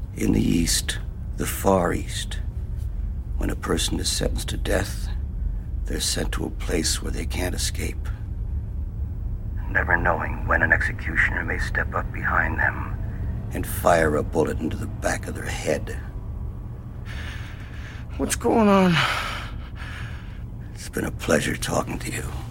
In the East, the Far East, when a person is sentenced to death, they're sent to a place where they can't escape, never knowing when an executioner may step up behind them and fire a bullet into the back of their head. What's going on? It's been a pleasure talking to you.